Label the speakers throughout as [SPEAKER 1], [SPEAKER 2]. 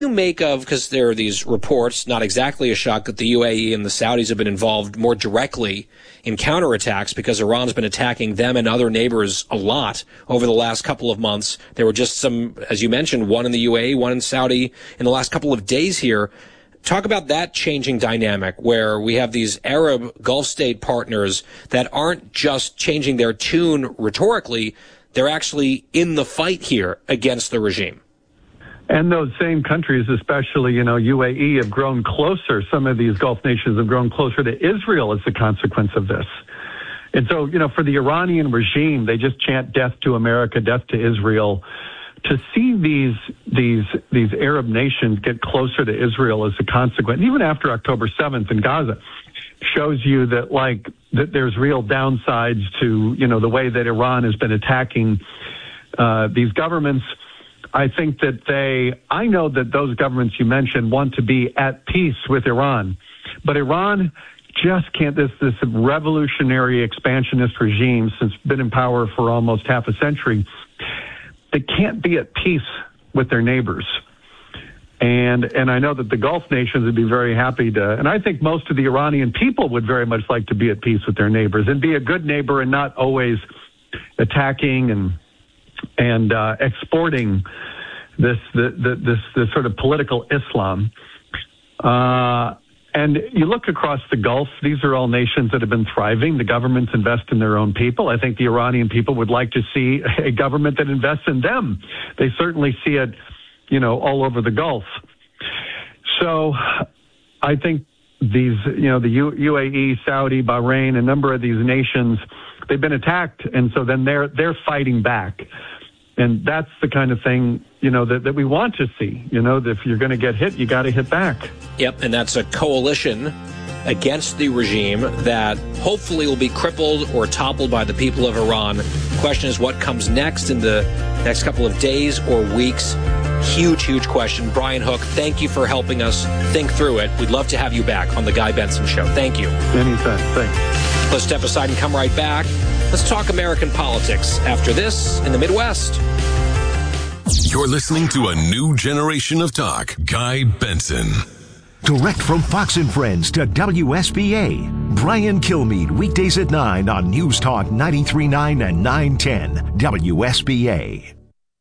[SPEAKER 1] You make of, because there are these reports, not exactly a shock, that the UAE and the Saudis have been involved more directly in counterattacks because Iran's been attacking them and other neighbors a lot over the last couple of months. There were just some, as you mentioned, one in the UAE, one in Saudi in the last couple of days here. Talk about that changing dynamic where we have these Arab Gulf state partners that aren't just changing their tune rhetorically, they're actually in the fight here against the regime.
[SPEAKER 2] And those same countries, especially, UAE, have grown closer. Some of these Gulf nations have grown closer to Israel as a consequence of this. And so, for the Iranian regime, they just chant death to America, death to Israel. To see these Arab nations get closer to Israel as a consequence, even after October 7th in Gaza, shows you that that there's real downsides to, the way that Iran has been attacking these governments. I think that I know that those governments you mentioned want to be at peace with Iran, but Iran just can't, this revolutionary expansionist regime, since been in power for almost half a century, they can't be at peace with their neighbors. And I know that the Gulf nations would be very happy to, and I think most of the Iranian people would very much like to be at peace with their neighbors and be a good neighbor and not always attacking and exporting this sort of political Islam. And you look across the Gulf, these are all nations that have been thriving. The governments invest in their own people. I think the Iranian people would like to see a government that invests in them. They certainly see it, all over the Gulf. So I think these, the UAE, Saudi, Bahrain, a number of these nations, they've been attacked, and so then they're fighting back. And that's the kind of thing, that we want to see. That if you're going to get hit, you got to hit back.
[SPEAKER 1] Yep, and that's a coalition against the regime that hopefully will be crippled or toppled by the people of Iran. The question is what comes next in the next couple of days or weeks. Huge, huge question. Brian Hook, thank you for helping us think through it. We'd love to have you back on The Guy Benson Show. Thank you.
[SPEAKER 2] Anytime. Thanks.
[SPEAKER 1] Let's step aside and come right back. Let's talk American politics after this in the Midwest.
[SPEAKER 3] You're listening to a new generation of talk. Guy Benson.
[SPEAKER 4] Direct from Fox and Friends to WSBA. Brian Kilmeade, weekdays at 9 on News Talk 93.9 and 910 WSBA.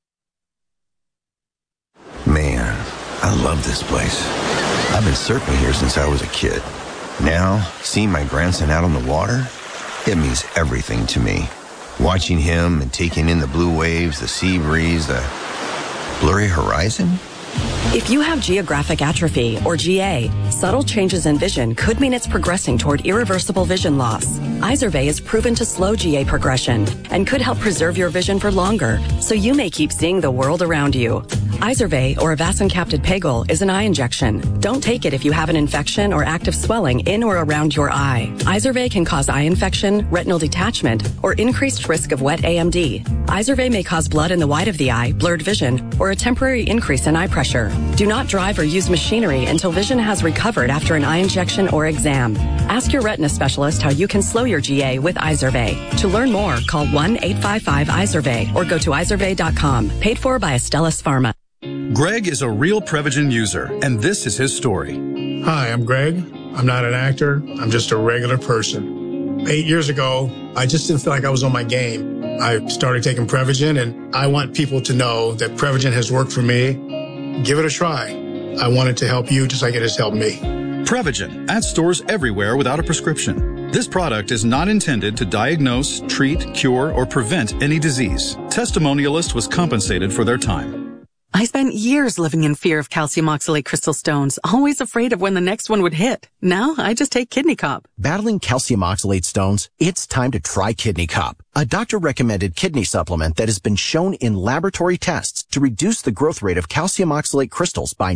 [SPEAKER 5] Man, I love this place. I've been surfing here since I was a kid. Now, seeing my grandson out on the water, it means everything to me. Watching him and taking in the blue waves, the sea breeze, the blurry horizon.
[SPEAKER 6] If you have geographic atrophy, or GA, subtle changes in vision could mean it's progressing toward irreversible vision loss. Izervay is proven to slow GA progression and could help preserve your vision for longer, so you may keep seeing the world around you. Izervay, or avacincaptad pegol, is an eye injection. Don't take it if you have an infection or active swelling in or around your eye. Izervay can cause eye infection, retinal detachment, or increased risk of wet AMD. Izervay may cause blood in the white of the eye, blurred vision, or a temporary increase in eye pressure. Do not drive or use machinery until vision has recovered after an eye injection or exam. Ask your retina specialist how you can slow your GA with Izervay. To learn more, call 1-855-IZERVAY or go to izervay.com. Paid for by Astellas Pharma.
[SPEAKER 7] Greg is a real Prevagen user, and this is his story.
[SPEAKER 8] Hi, I'm Greg. I'm not an actor. I'm just a regular person. 8 years ago, I just didn't feel like I was on my game. I started taking Prevagen, and I want people to know that Prevagen has worked for me. Give it a try. I want it to help you just like it has helped me.
[SPEAKER 7] Prevagen, at stores everywhere without a prescription. This product is not intended to diagnose, treat, cure, or prevent any disease. Testimonialist was compensated for their time.
[SPEAKER 9] I spent years living in fear of calcium oxalate crystal stones, always afraid of when the next one would hit. Now, I just take Kidney Cop.
[SPEAKER 10] Battling calcium oxalate stones? It's time to try Kidney Cop, a doctor-recommended kidney supplement that has been shown in laboratory tests to reduce the growth rate of calcium oxalate crystals by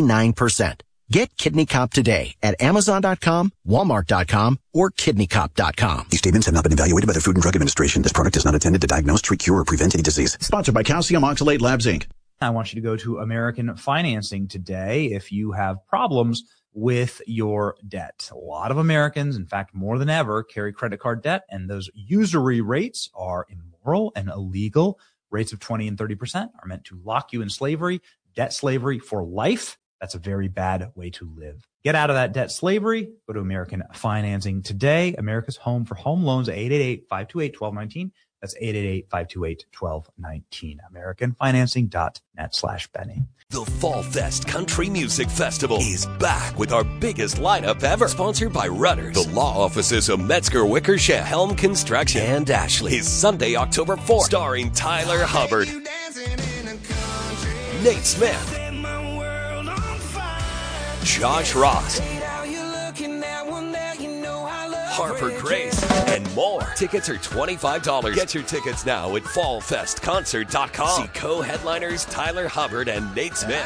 [SPEAKER 10] 99%. Get Kidney Cop today at Amazon.com, Walmart.com, or KidneyCop.com.
[SPEAKER 11] These statements have not been evaluated by the Food and Drug Administration. This product is not intended to diagnose, treat, cure, or prevent any disease.
[SPEAKER 12] Sponsored by Calcium Oxalate Labs, Inc.
[SPEAKER 13] I want you to go to American Financing today if you have problems with your debt. A lot of Americans, in fact, more than ever, carry credit card debt, and those usury rates are immoral and illegal. Rates of 20 and 30% are meant to lock you in slavery. debt slavery for life. That's a very bad way to live. Get out of that debt slavery. Go to American Financing today. America's home for home loans at 888-528-1219. That's 888-528-1219. AmericanFinancing.net/Benny.
[SPEAKER 14] The Fall Fest Country Music Festival is back with our biggest lineup ever. Sponsored by Rudders, the law offices of Metzger Wickersham, Helm Construction, and Ashley. Is Sunday, October 4th. Starring Tyler Hubbard, Nate Smith, Josh Ross, Harper Grace, and more. Tickets are $25. Get your tickets now at fallfestconcert.com. See co-headliners Tyler Hubbard and Nate Smith.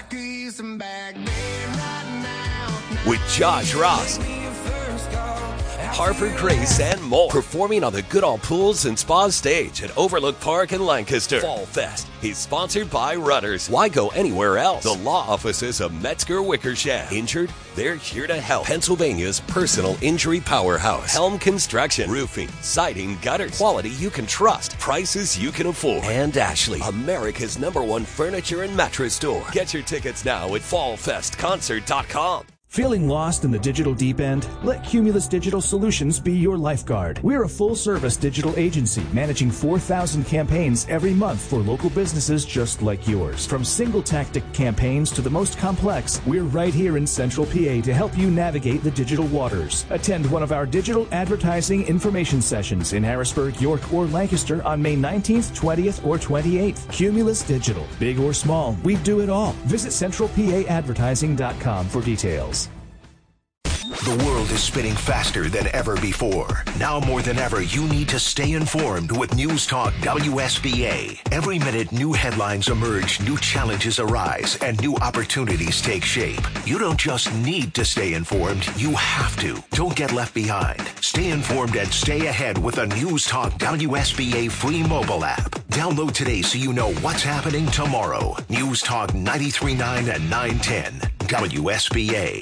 [SPEAKER 14] With Josh Ross, Harper Grace, and more. Performing on the Goodall Pools and Spa stage at Overlook Park in Lancaster. Fall Fest is sponsored by Rudders. Why go anywhere else? The law offices of Metzger Wickersham. Injured? They're here to help. Pennsylvania's personal injury powerhouse. Helm Construction. Roofing, siding, gutters. Quality you can trust. Prices you can afford. And Ashley, America's #1 furniture and mattress store. Get your tickets now at fallfestconcert.com.
[SPEAKER 15] Feeling lost in the digital deep end? Let Cumulus Digital Solutions be your lifeguard. We're a full-service digital agency managing 4,000 campaigns every month for local businesses just like yours. From single-tactic campaigns to the most complex, we're right here in Central PA to help you navigate the digital waters. Attend one of our digital advertising information sessions in Harrisburg, York, or Lancaster on May 19th, 20th, or 28th. Cumulus Digital. Big or small, we do it all. Visit centralpaadvertising.com for details.
[SPEAKER 4] The world is spinning faster than ever before. Now more than ever, you need to stay informed with News Talk WSBA. Every minute, new headlines emerge, new challenges arise, and new opportunities take shape. You don't just need to stay informed, you have to. Don't get left behind. Stay informed and stay ahead with a News Talk WSBA free mobile app. Download today so you know what's happening tomorrow. News Talk 93.9 and 910 WSBA.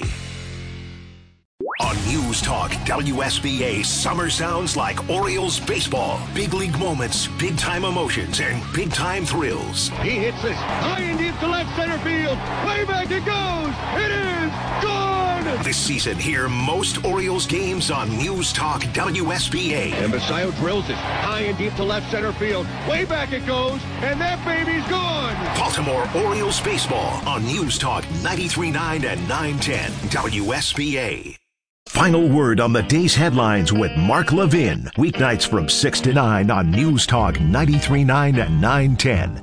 [SPEAKER 4] On News Talk WSBA, summer sounds like Orioles baseball. Big league moments, big time emotions, and big time thrills.
[SPEAKER 16] He hits this high and deep to left center field. Way back it goes. It is gone.
[SPEAKER 4] This season, hear most Orioles games on News Talk WSBA.
[SPEAKER 16] And Basayo drills it high and deep to left center field. Way back it goes, and that baby's gone.
[SPEAKER 4] Baltimore Orioles baseball on News Talk 93.9 and 910 WSBA. Final word on the day's headlines with Mark Levin. Weeknights from 6 to 9 on News Talk 93.9 and 910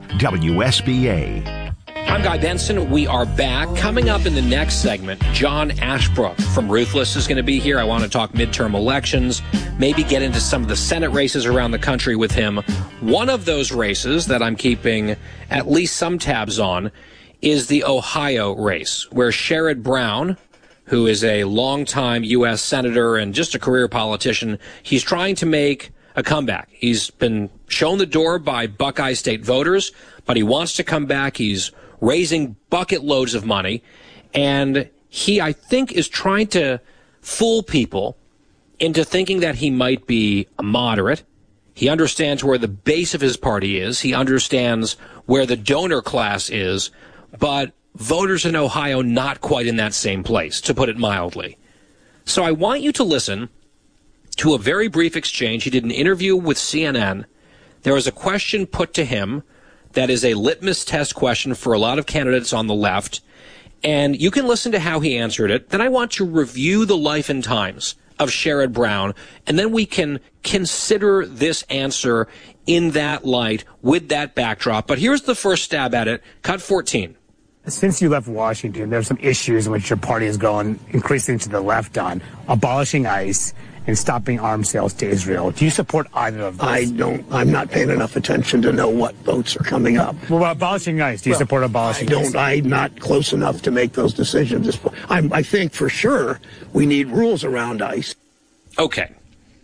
[SPEAKER 4] WSBA.
[SPEAKER 1] I'm Guy Benson. We are back. Coming up in the next segment, John Ashbrook from Ruthless is going to be here. I want to talk midterm elections, maybe get into some of the Senate races around the country with him. One of those races that I'm keeping at least some tabs on is the Ohio race, where Sherrod Brown, who is a longtime U.S. senator and just a career politician, he's trying to make a comeback. He's been shown the door by Buckeye State voters, but he wants to come back. He's raising bucket loads of money, and he, I think, is trying to fool people into thinking that he might be a moderate. He understands where the base of his party is. He understands where the donor class is, but voters in Ohio not quite in that same place, to put it mildly. So I want you to listen to a very brief exchange. He did an interview with CNN. There was a question put to him that is a litmus test question for a lot of candidates on the left, and you can listen to how he answered it. Then I want to review the life and times of Sherrod Brown, and then we can consider this answer in that light with that backdrop. But here's the first stab at it. Cut 14.
[SPEAKER 17] Since you left Washington, there's some issues in which your party is going increasingly to the left on, abolishing ICE and stopping arms sales to Israel. Do you support either of those?
[SPEAKER 18] I'm not paying enough attention to know what votes are coming up.
[SPEAKER 17] Well, abolishing ICE, do you support abolishing ICE?
[SPEAKER 18] I'm not close enough to make those decisions. I think for sure we need rules around ICE.
[SPEAKER 1] Okay.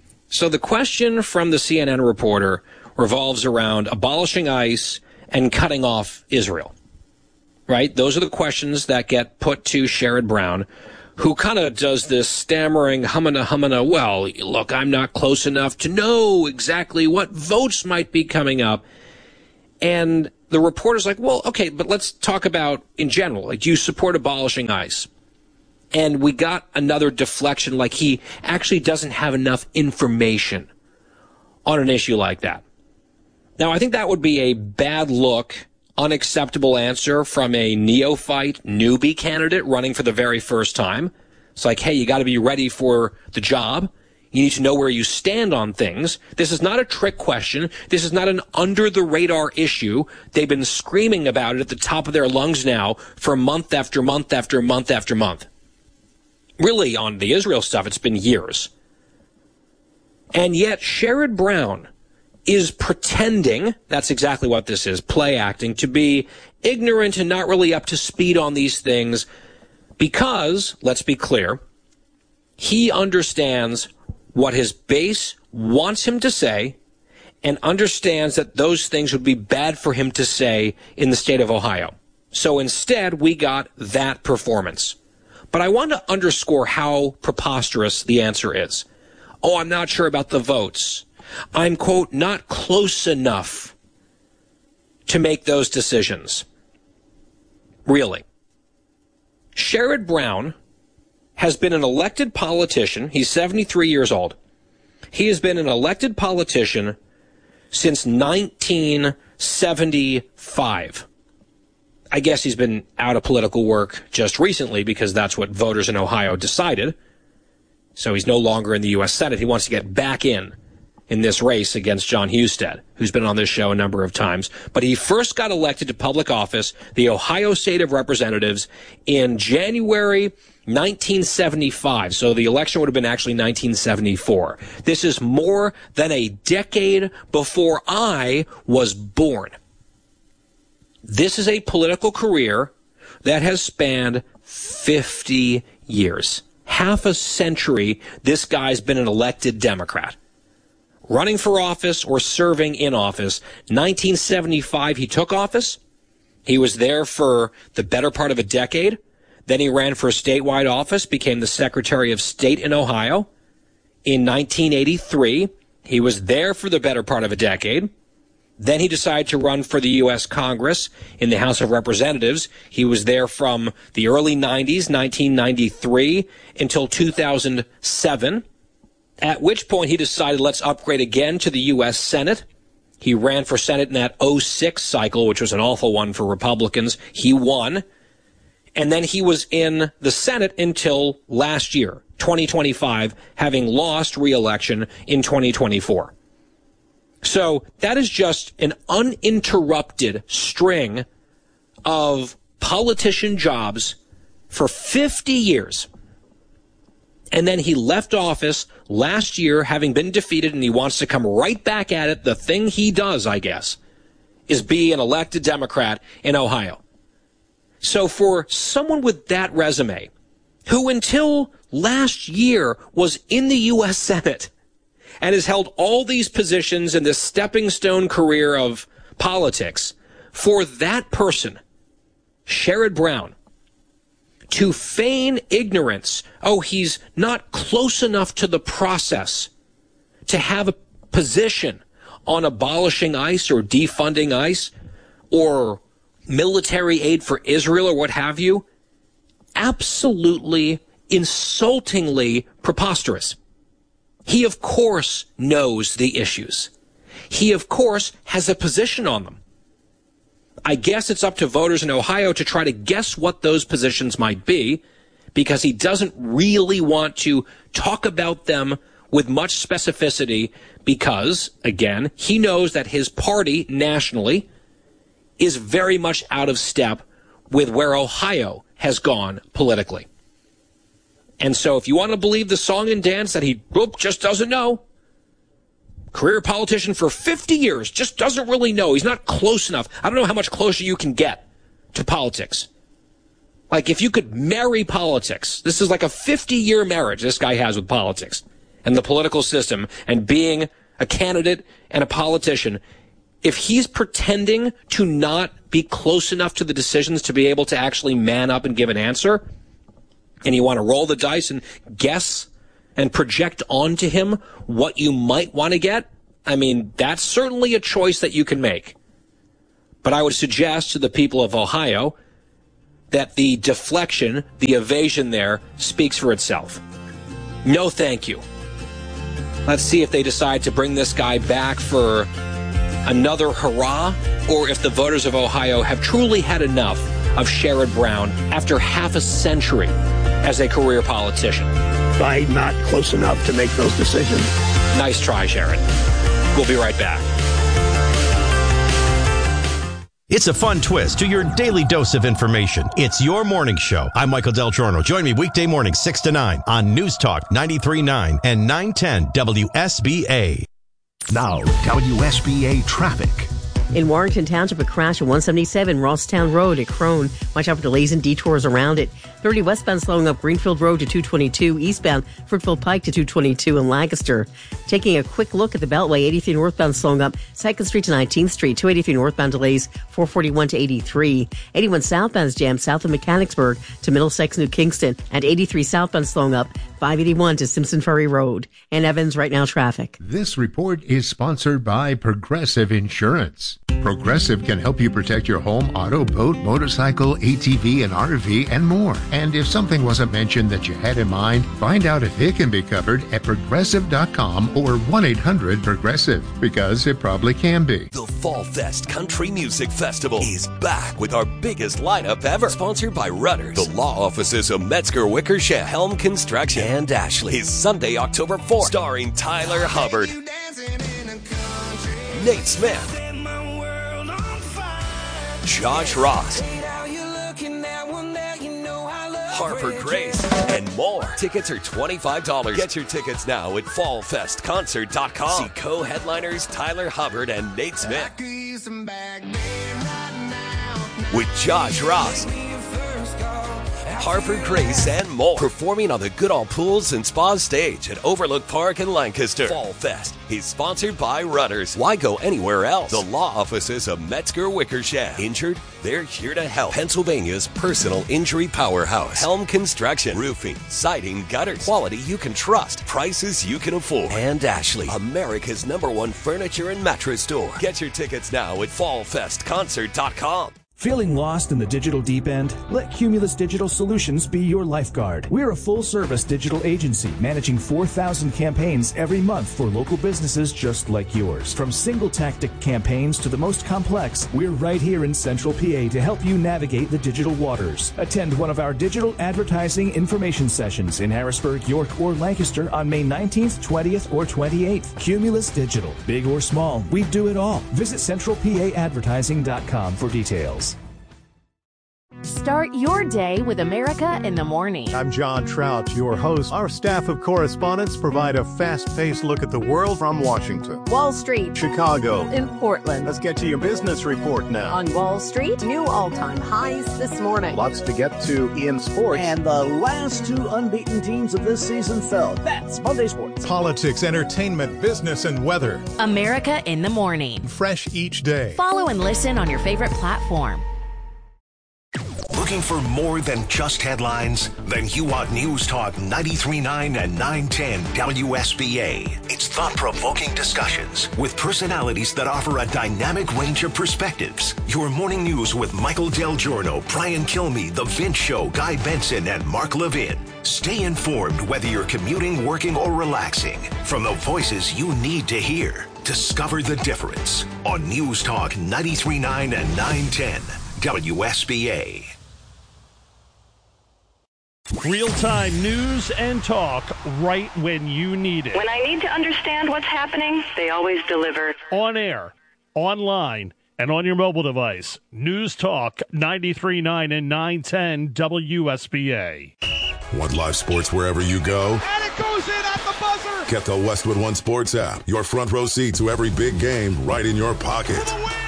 [SPEAKER 1] So the question from the CNN reporter revolves around abolishing ICE and cutting off Israel. Right? Those are the questions that get put to Sherrod Brown, who kind of does this stammering, humana, well, look, I'm not close enough to know exactly what votes might be coming up. And the reporter's like, well, okay, but let's talk about in general. Like, do you support abolishing ICE? And we got another deflection, like he actually doesn't have enough information on an issue like that. Now, I think that would be a bad look, unacceptable answer from a neophyte, newbie candidate running for the very first time. It's like, hey, you got to be ready for the job. You need to know where you stand on things. This is not a trick question. This is not an under-the-radar issue. They've been screaming about it at the top of their lungs now for month after month after month after month. Really, on the Israel stuff, it's been years. And yet, Sherrod Brown is pretending, that's exactly what this is, play acting, to be ignorant and not really up to speed on these things because, let's be clear, he understands what his base wants him to say and understands that those things would be bad for him to say in the state of Ohio. So instead, we got that performance. But I want to underscore how preposterous the answer is. Oh, I'm not sure about the votes. I'm, quote, not close enough to make those decisions. Really. Sherrod Brown has been an elected politician. He's 73 years old. He has been an elected politician since 1975. I guess he's been out of political work just recently because that's what voters in Ohio decided. So he's no longer in the U.S. Senate. He wants to get back in this race against John Husted, who's been on this show a number of times. But he first got elected to public office, the Ohio State of Representatives, in January 1975. So the election would have been actually 1974. This is more than a decade before I was born. This is a political career that has spanned 50 years. Half a century, this guy's been an elected Democrat. Running for office or serving in office. 1975, he took office. He was there for the better part of a decade. Then he ran for a statewide office, became the Secretary of State in Ohio. In 1983, he was there for the better part of a decade. Then he decided to run for the U.S. Congress in the House of Representatives. He was there from the early 90s, 1993, until 2007, at which point he decided, let's upgrade again to the U.S. Senate. He ran for Senate in that 06 cycle, which was an awful one for Republicans. He won. And then he was in the Senate until last year, 2025, having lost re-election in 2024. So that is just an uninterrupted string of politician jobs for 50 years. And then he left office last year having been defeated, and he wants to come right back at it. The thing he does, I guess, is be an elected Democrat in Ohio. So for someone with that resume, who until last year was in the U.S. Senate and has held all these positions in this stepping stone career of politics, for that person, Sherrod Brown, to feign ignorance, oh, he's not close enough to the process to have a position on abolishing ICE or defunding ICE or military aid for Israel or what have you, absolutely insultingly preposterous. He, of course, knows the issues. He, of course, has a position on them. I guess it's up to voters in Ohio to try to guess what those positions might be, because he doesn't really want to talk about them with much specificity because, again, he knows that his party nationally is very much out of step with where Ohio has gone politically. And so if you want to believe the song and dance that he just doesn't know, career politician for 50 years, just doesn't really know. He's not close enough. I don't know how much closer you can get to politics. Like if you could marry politics, this is like a 50-year marriage this guy has with politics and the political system and being a candidate and a politician. If he's pretending to not be close enough to the decisions to be able to actually man up and give an answer, and you want to roll the dice and guess and project onto him what you might want to get, I mean, that's certainly a choice that you can make. But I would suggest to the people of Ohio that the deflection, the evasion there, speaks for itself. No thank you. Let's see if they decide to bring this guy back for another hurrah, or if the voters of Ohio have truly had enough of Sherrod Brown after half a century as a career politician.
[SPEAKER 18] By not close enough to make those decisions.
[SPEAKER 1] Nice try, Sherrod. We'll be right back.
[SPEAKER 19] It's a fun twist to your daily dose of information. It's your morning show. I'm Michael Del Giorno. Join me weekday morning 6 to 9 on News Talk 93.9 and 910 WSBA.
[SPEAKER 4] Now, WSBA traffic.
[SPEAKER 20] In Warrington Township, a crash at 177 Rossstown Road at Crone. Watch out for delays and detours around it. 30 westbound slowing up Greenfield Road to 222. Eastbound Fruitville Pike to 222 in Lancaster. Taking a quick look at the Beltway, 83 northbound slowing up 2nd Street to 19th Street. 283 northbound delays 441 to 83. 81 southbound is jammed south of Mechanicsburg to Middlesex, New Kingston. And 83 southbound slowing up 581 to Simpson Ferry Road. And Evans, right now traffic.
[SPEAKER 21] This report is sponsored by Progressive Insurance. Progressive can help you protect your home, auto, boat, motorcycle, ATV, and RV, and more. And if something wasn't mentioned that you had in mind, find out if it can be covered at Progressive.com or 1-800-PROGRESSIVE, because it probably can be.
[SPEAKER 14] The Fall Fest Country Music Festival is back with our biggest lineup ever. Sponsored by Rudders, the law offices of Metzger Wickersham, Helm Construction, and Ashley. Is Sunday, October 4th, starring Tyler Hubbard, Nate Smith, Josh Ross, Harper Grace, and more. Tickets are $25. Get your tickets now at fallfestconcert.com. See co-headliners Tyler Hubbard and Nate Smith with Josh Ross, Harper Grace, and more. Performing on the Goodall Pools and Spas stage at Overlook Park in Lancaster. Fall Fest is sponsored by Rudders. Why go anywhere else? The law offices of Metzger Wickersham. Injured? They're here to help. Pennsylvania's personal injury powerhouse. Helm Construction. Roofing, siding, gutters. Quality you can trust. Prices you can afford. And Ashley, America's #1 furniture and mattress store. Get your tickets now at fallfestconcert.com.
[SPEAKER 15] Feeling lost in the digital deep end? Let Cumulus Digital Solutions be your lifeguard. We're a full-service digital agency managing 4,000 campaigns every month for local businesses just like yours. From single-tactic campaigns to the most complex, we're right here in Central PA to help you navigate the digital waters. Attend one of our digital advertising information sessions in Harrisburg, York, or Lancaster on May 19th, 20th, or 28th. Cumulus Digital. Big or small, we do it all. Visit centralpaadvertising.com for details.
[SPEAKER 22] Start your day with America in the Morning.
[SPEAKER 23] I'm John Trout, your host. Our staff of correspondents provide a fast-paced look at the world from Washington,
[SPEAKER 22] Wall Street,
[SPEAKER 23] Chicago,
[SPEAKER 22] and Portland.
[SPEAKER 23] Let's get to your business report now.
[SPEAKER 22] On Wall Street, new all-time highs this morning.
[SPEAKER 23] Lots to get to in sports.
[SPEAKER 24] And the last two unbeaten teams of this season fell. That's Monday Sports.
[SPEAKER 23] Politics, entertainment, business, and weather.
[SPEAKER 22] America in the Morning.
[SPEAKER 23] Fresh each day.
[SPEAKER 22] Follow and listen on your favorite platform.
[SPEAKER 4] Looking for more than just headlines? Then you want News Talk 93.9 and 910 WSBA. It's thought-provoking discussions with personalities that offer a dynamic range of perspectives. Your morning news with Michael Del Giorno, Brian Kilmeade, The Vince Show, Guy Benson, and Mark Levin. Stay informed whether you're commuting, working, or relaxing. From the voices you need to hear, discover the difference on News Talk 93.9 and 910 WSBA.
[SPEAKER 25] Real-time news and talk right when you need it.
[SPEAKER 26] When I need to understand what's happening, they always deliver.
[SPEAKER 25] On air, online, and on your mobile device. News Talk 93.9 and 910 WSBA.
[SPEAKER 3] Want live sports wherever you go?
[SPEAKER 16] And it goes in at the buzzer!
[SPEAKER 3] Get the Westwood One Sports app. Your front row seat to every big game right in your pocket.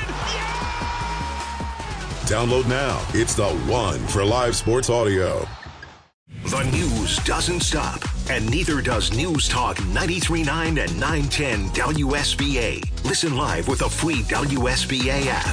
[SPEAKER 3] Download now. It's the one for live sports audio.
[SPEAKER 4] The news doesn't stop, and neither does News Talk 93.9 and 910 WSBA. Listen live with the free WSBA app.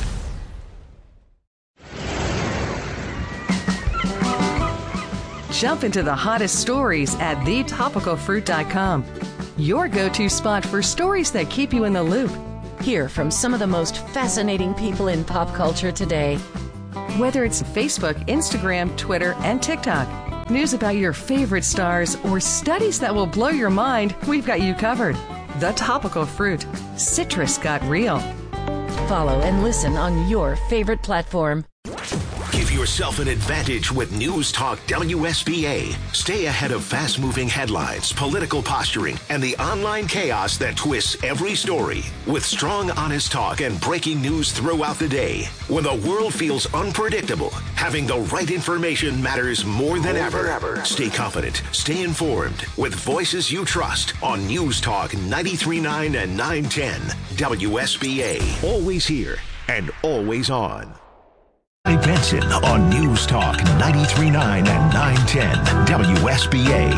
[SPEAKER 27] Jump into the hottest stories at thetopicalfruit.com. Your go-to spot for stories that keep you in the loop. Hear from some of the most fascinating people in pop culture today. Whether it's Facebook, Instagram, Twitter, and TikTok, news about your favorite stars, or studies that will blow your mind, we've got you covered. The Topical Fruit. Citrus got real. Follow and listen on your favorite platform.
[SPEAKER 4] Give yourself an advantage with News Talk WSBA. Stay ahead of fast-moving headlines, political posturing, and the online chaos that twists every story. With strong, honest talk and breaking news throughout the day. When the world feels unpredictable, having the right information matters more than ever. Stay confident, stay informed, with voices you trust on News Talk 93.9 and 910 WSBA. Always here and always on. Guy Benson on News Talk 93.9 and 910 WSBA.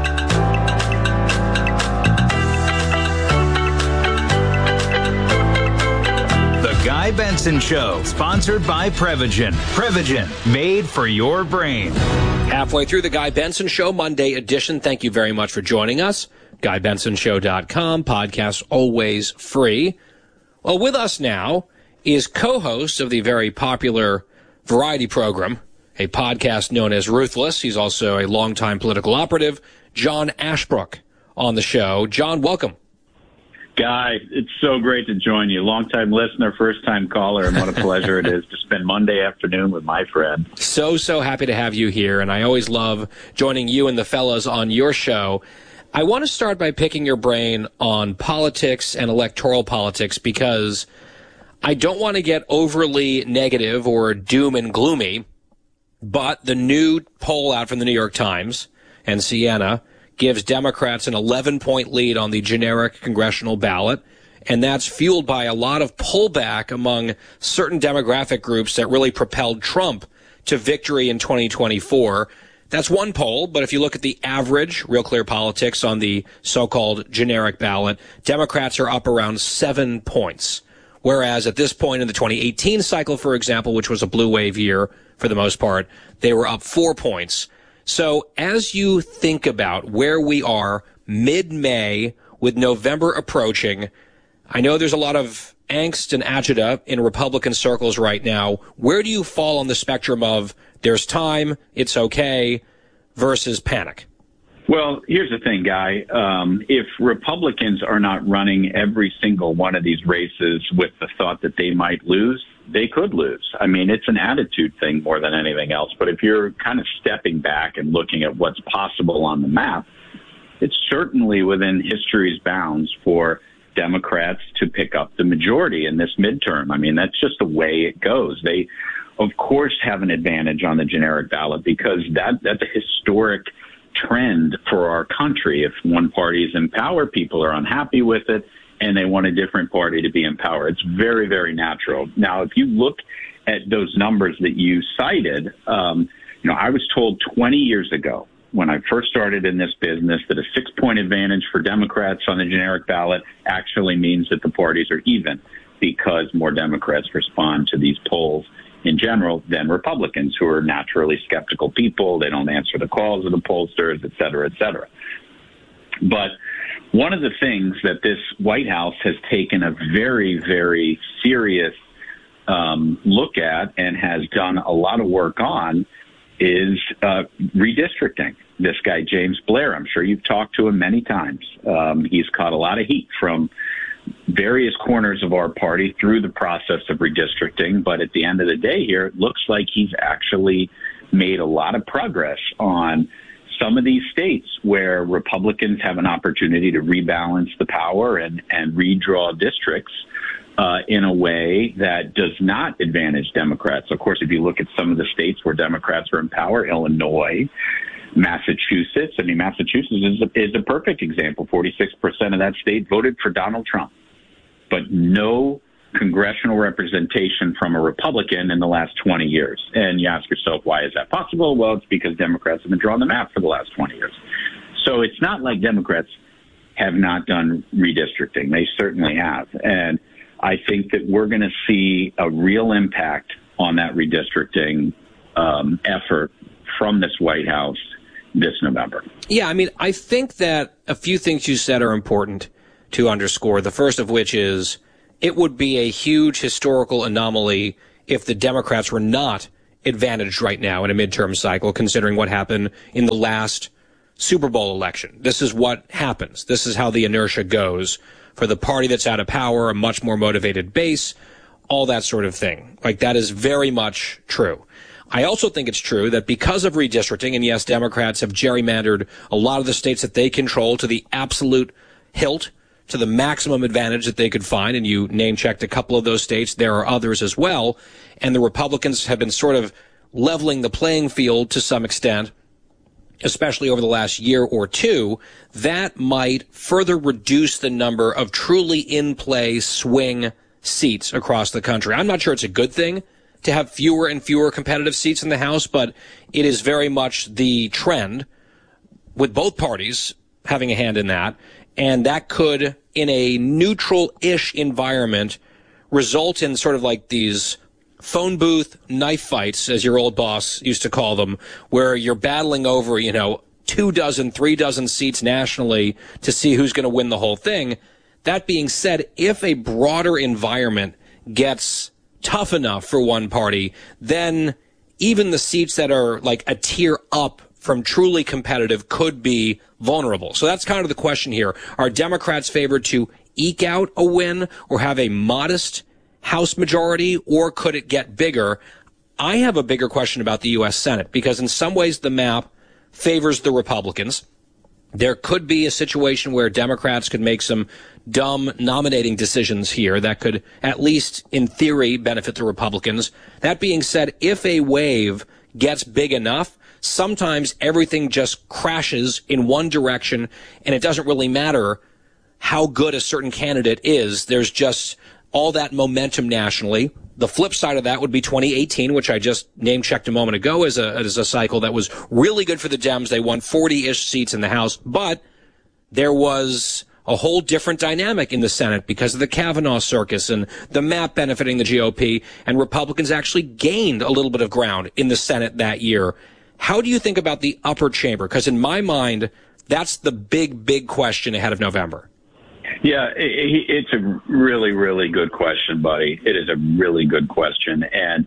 [SPEAKER 2] The Guy Benson Show, sponsored by Prevagen. Prevagen, made for your brain.
[SPEAKER 1] Halfway through the Guy Benson Show, Monday edition. Thank you very much for joining us. GuyBensonShow.com, podcast always free. Well, with us now is co-host of the very popular variety program, a podcast known as Ruthless. He's also a longtime political operative, John Ashbrook, on the show. John, welcome.
[SPEAKER 5] Guy, it's so great to join you. Longtime listener, first-time caller, and what a pleasure it is to spend Monday afternoon with my friend.
[SPEAKER 1] So happy to have you here, and I always love joining you and the fellas on your show. I want to start by picking your brain on politics and electoral politics because I don't want to get overly negative or doom and gloomy, but the new poll out from the New York Times and Siena gives Democrats an 11-point lead on the generic congressional ballot, and that's fueled by a lot of pullback among certain demographic groups that really propelled Trump to victory in 2024. That's one poll, but if you look at the average, Real Clear Politics, on the so-called generic ballot, Democrats are up around 7 points. Whereas at this point in the 2018 cycle, for example, which was a blue wave year for the most part, they were up 4 points. So as you think about where we are mid-May with November approaching, I know there's a lot of angst and agita in Republican circles right now. Where do you fall on the spectrum of there's time, it's okay, versus panic?
[SPEAKER 5] Well, here's the thing, Guy. If Republicans are not running every single one of these races with the thought that they might lose, they could lose. I mean, it's an attitude thing more than anything else. But if you're kind of stepping back and looking at what's possible on the map, it's certainly within history's bounds for Democrats to pick up the majority in this midterm. I mean, that's just the way it goes. They, of course, have an advantage on the generic ballot because that's a historic trend for our country. If one party is in power, people are unhappy with it, and they want a different party to be in power. It's very, very natural. Now, if you look at those numbers that you cited, I was told 20 years ago when I first started in this business that a 6-point advantage for Democrats on the generic ballot actually means that the parties are even because more Democrats respond to these polls in general than Republicans, who are naturally skeptical people. They don't answer the calls of the pollsters, et cetera, et cetera. But one of the things that this White House has taken a very, very serious look at and has done a lot of work on is redistricting. This guy, James Blair, I'm sure you've talked to him many times. He's caught a lot of heat from various corners of our party through the process of redistricting. But at the end of the day here, it looks like he's actually made a lot of progress on some of these states where Republicans have an opportunity to rebalance the power and redraw districts in a way that does not advantage Democrats. Of course, if you look at some of the states where Democrats are in power, Illinois, Massachusetts. I mean, Massachusetts is a perfect example. 46% of that state voted for Donald Trump, but no congressional representation from a Republican in the last 20 years. And you ask yourself, why is that possible? Well, it's because Democrats have been drawing the map for the last 20 years. So it's not like Democrats have not done redistricting. They certainly have. And I think that we're going to see a real impact on that redistricting effort from this White House this November.
[SPEAKER 1] Yeah, I mean, I think that a few things you said are important to underscore. The first of which is it would be a huge historical anomaly if the Democrats were not advantaged right now in a midterm cycle, considering what happened in the last Super Bowl election. This is what happens. This is how the inertia goes for the party that's out of power, a much more motivated base, all that sort of thing. Like, that is very much true. I also think it's true that because of redistricting, and yes, Democrats have gerrymandered a lot of the states that they control to the absolute hilt, to the maximum advantage that they could find, and you name-checked a couple of those states. There are others as well, and the Republicans have been sort of leveling the playing field to some extent, especially over the last year or two. That might further reduce the number of truly in-play swing seats across the country. I'm not sure it's a good thing to have fewer and fewer competitive seats in the House, but it is very much the trend, with both parties having a hand in that. And that could, in a neutral-ish environment, result in sort of like these phone booth knife fights, as your old boss used to call them, where you're battling over, 2 dozen, 3 dozen seats nationally to see who's going to win the whole thing. That being said, if a broader environment gets tough enough for one party, then even the seats that are like a tier up from truly competitive could be vulnerable. So that's kind of the question here. Are Democrats favored to eke out a win or have a modest House majority, or could it get bigger? I have a bigger question about the U.S. Senate, because in some ways the map favors the Republicans. There could be a situation where Democrats could make some dumb nominating decisions here that could, at least in theory, benefit the Republicans. That being said, if a wave gets big enough, sometimes everything just crashes in one direction, and it doesn't really matter how good a certain candidate is. There's just all that momentum nationally. The flip side of that would be 2018, which I just name-checked a moment ago as a cycle that was really good for the Dems. They won 40-ish seats in the House, but there was a whole different dynamic in the Senate because of the Kavanaugh circus and the map benefiting the GOP, and Republicans actually gained a little bit of ground in the Senate that year. How do you think about the upper chamber? Because in my mind, that's the big, big question ahead of November.
[SPEAKER 5] Yeah, it's a really, really good question, buddy. It is a really good question. And,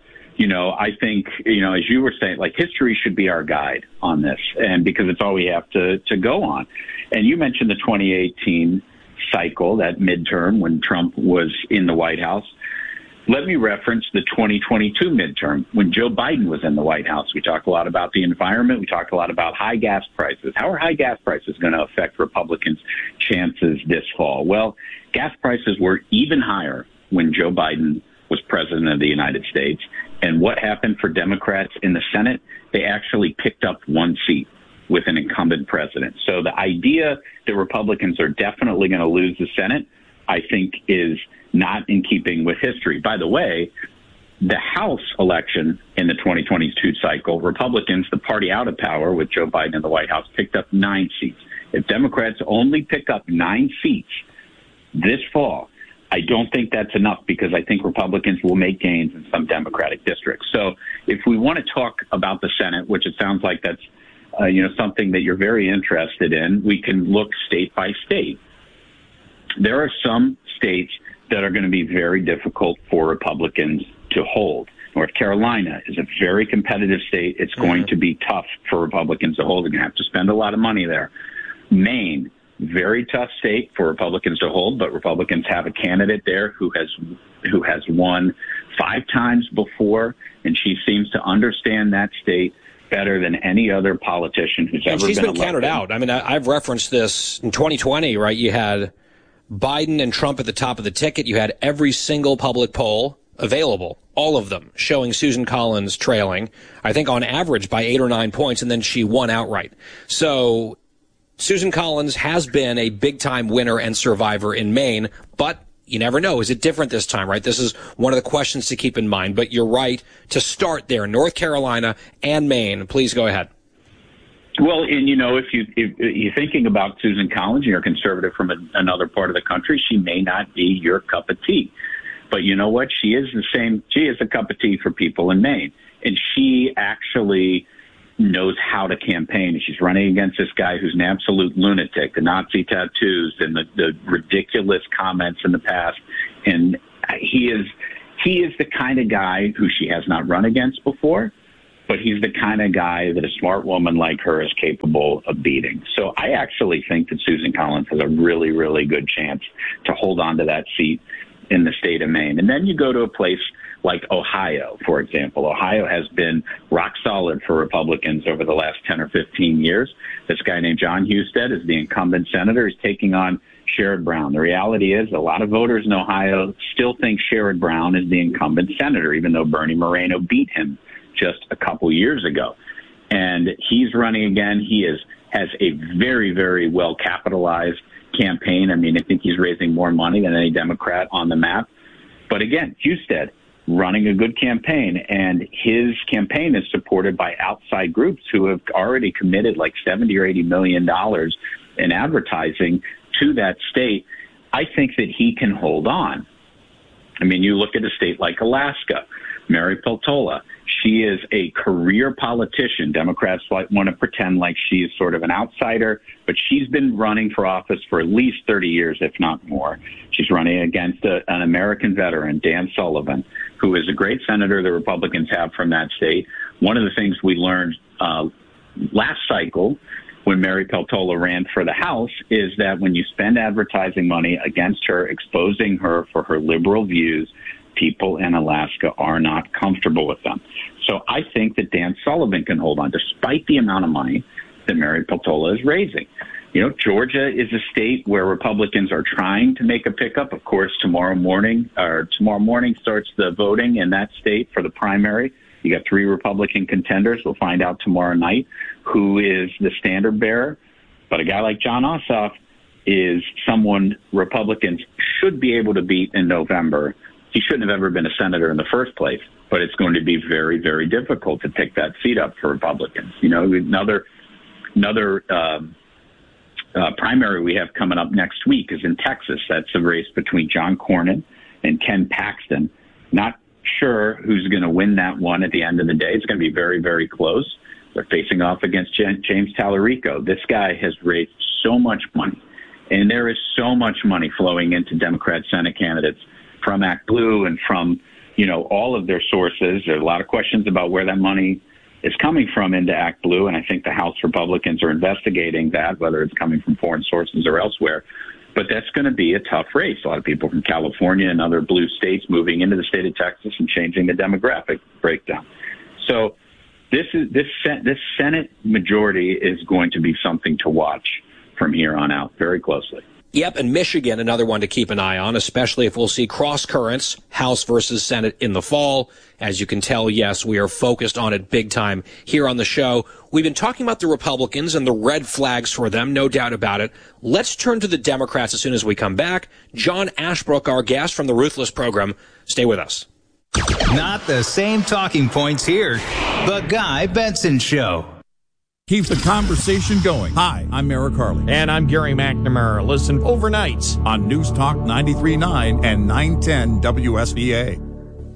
[SPEAKER 5] I think, as you were saying, like, history should be our guide on this, and because it's all we have to go on. And you mentioned the 2018 cycle, that midterm when Trump was in the White House. Let me reference the 2022 midterm when Joe Biden was in the White House. We talked a lot about the environment. We talked a lot about high gas prices. How are high gas prices going to affect Republicans' chances this fall? Well, gas prices were even higher when Joe Biden was president of the United States. And what happened for Democrats in the Senate? They actually picked up one seat with an incumbent president. So the idea that Republicans are definitely going to lose the Senate, I think, is not in keeping with history. By the way, the House election in the 2022 cycle, Republicans, the party out of power with Joe Biden in the White House, picked up 9 seats. If Democrats only pick up 9 seats this fall, I don't think that's enough, because I think Republicans will make gains in some Democratic districts. So if we want to talk about the Senate, which it sounds like that's something that you're very interested in, we can look state by state. There are some states that are going to be very difficult for Republicans to hold. North Carolina is a very competitive state. It's going to be tough for Republicans to hold. They're going to have to spend a lot of money there. Maine, very tough state for Republicans to hold, but Republicans have a candidate there who has won 5 times before, and she seems to understand that state better than any other politician who's ever been elected.
[SPEAKER 1] She's been counted out. I mean, I've referenced this in 2020, right? You had Biden and Trump at the top of the ticket. You had every single public poll available, all of them, showing Susan Collins trailing, I think on average by 8 or 9 points, and then she won outright. So Susan Collins has been a big-time winner and survivor in Maine, but you never know. Is it different this time, right? This is one of the questions to keep in mind, but you're right to start there. North Carolina and Maine. Please go ahead.
[SPEAKER 5] Well, and if you're thinking about Susan Collins, you're a conservative from another part of the country, she may not be your cup of tea. But you know what? She is the same. She is a cup of tea for people in Maine. And she actually knows how to campaign. She's running against this guy who's an absolute lunatic, the Nazi tattoos and the ridiculous comments in the past. And he is the kind of guy who she has not run against before, but he's the kind of guy that a smart woman like her is capable of beating. So I actually think that Susan Collins has a really, really good chance to hold on to that seat in the state of Maine. And then you go to a place like Ohio, for example. Ohio has been rock solid for Republicans over the last 10 or 15 years. This guy named John Husted is the incumbent senator. He's taking on Sherrod Brown. The reality is a lot of voters in Ohio still think Sherrod Brown is the incumbent senator, even though Bernie Moreno beat him just a couple years ago. And he's running again. He has a very, very well-capitalized campaign. I mean, I think he's raising more money than any Democrat on the map. But again, Husted running a good campaign, and his campaign is supported by outside groups who have already committed like $70 or $80 million in advertising to that state. I think that he can hold on. I mean, you look at a state like Alaska, Mary Peltola. She is a career politician. Democrats want to pretend like she's sort of an outsider, but she's been running for office for at least 30 years, if not more. She's running against an American veteran, Dan Sullivan, who is a great senator the Republicans have from that state. One of the things we learned last cycle when Mary Peltola ran for the House is that when you spend advertising money against her, exposing her for her liberal views, people in Alaska are not comfortable with them. So I think that Dan Sullivan can hold on, despite the amount of money that Mary Peltola is raising. You know, Georgia is a state where Republicans are trying to make a pickup. Of course, tomorrow morning starts the voting in that state for the primary. You got 3 Republican contenders. We'll find out tomorrow night who is the standard bearer. But a guy like Jon Ossoff is someone Republicans should be able to beat in November. He shouldn't have ever been a senator in the first place, but it's going to be very, very difficult to pick that seat up for Republicans. You know, another primary we have coming up next week is in Texas. That's a race between John Cornyn and Ken Paxton. Not sure who's going to win that one at the end of the day. It's going to be very, very close. They're facing off against James Tallarico. This guy has raised so much money, and there is so much money flowing into Democrat Senate candidates from Act Blue and from, you know, all of their sources. There are a lot of questions about where that money is coming from into Act Blue, and I think the House Republicans are investigating that, whether it's coming from foreign sources or elsewhere. But that's going to be a tough race. A lot of people from California and other blue states moving into the state of Texas and changing the demographic breakdown. So this Senate majority is going to be something to watch from here on out very closely.
[SPEAKER 1] Yep, and Michigan, another one to keep an eye on, especially if we'll see cross currents, House versus Senate in the fall. As you can tell, yes, we are focused on it big time here on the show. We've been talking about the Republicans and the red flags for them, no doubt about it. Let's turn to the Democrats as soon as we come back. John Ashbrook, our guest from the Ruthless program. Stay with us.
[SPEAKER 2] Not the same talking points here. The Guy Benson Show.
[SPEAKER 6] Keep the conversation going. Hi, I'm Eric Harley.
[SPEAKER 7] And I'm Gary McNamara. Listen overnights
[SPEAKER 6] on News Talk 93.9 and 910 WSBA.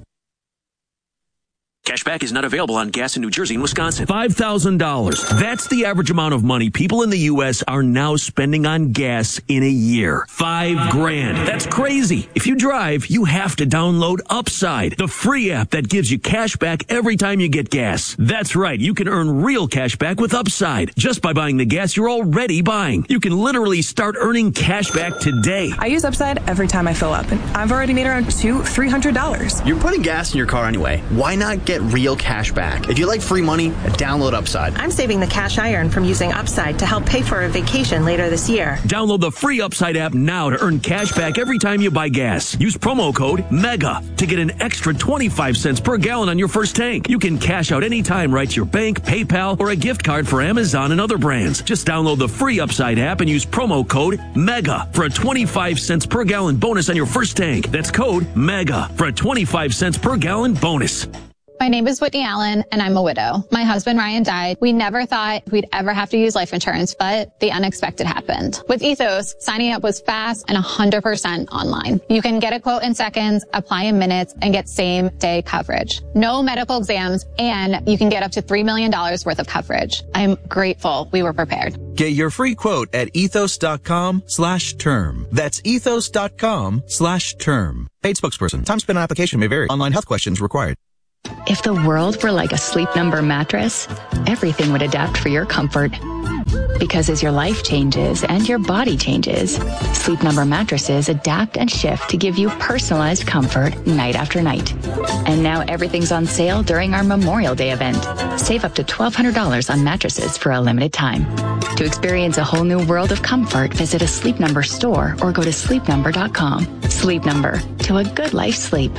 [SPEAKER 8] Cashback is not available on gas in New Jersey and Wisconsin. $5,000. That's the average amount of money people in the U.S. are now spending on gas in a year. $5,000. That's crazy. If you drive, you have to download Upside, the free app that gives you cash back every time you get gas. That's right. You can earn real cash back with Upside just by buying the gas you're already buying. You can literally start earning cash back today.
[SPEAKER 9] I use Upside every time I fill up, and I've already made around $200-$300.
[SPEAKER 10] You're putting gas in your car anyway. Why not get real cash back? If you like free money, download Upside.
[SPEAKER 9] I'm saving the cash I earn from using Upside to help pay for a vacation later this year.
[SPEAKER 8] Download the free Upside app now to earn cash back every time you buy gas. Use promo code MEGA to get an extra 25 cents per gallon on your first tank. You can cash out anytime right to your bank, PayPal, or a gift card for Amazon and other brands. Just download the free Upside app and use promo code MEGA for a 25 cents per gallon bonus on your first tank. That's code MEGA for a 25 cents per gallon bonus.
[SPEAKER 11] My name is Whitney Allen, and I'm a widow. My husband, Ryan, died. We never thought we'd ever have to use life insurance, but the unexpected happened. With Ethos, signing up was fast and 100% online. You can get a quote in seconds, apply in minutes, and get same-day coverage. No medical exams, and you can get up to $3 million worth of coverage. I'm grateful we were prepared.
[SPEAKER 12] Get your free quote at ethos.com/term. That's ethos.com/term. Paid spokesperson. Time spent on application may vary. Online health questions required.
[SPEAKER 13] If the world were like a Sleep Number mattress, everything would adapt for your comfort. Because as your life changes and your body changes, Sleep Number mattresses adapt and shift to give you personalized comfort night after night. And now everything's on sale during our Memorial Day event. Save up to $1,200 on mattresses for a limited time. To experience a whole new world of comfort, visit a Sleep Number store or go to sleepnumber.com. Sleep Number, to a good night's sleep.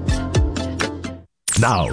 [SPEAKER 4] Now,